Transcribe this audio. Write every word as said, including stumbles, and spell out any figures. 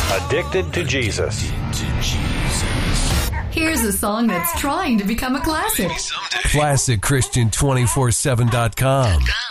Addicted to Jesus. Here's a song that's trying to become a classic. Classic Christian two forty-seven dot com.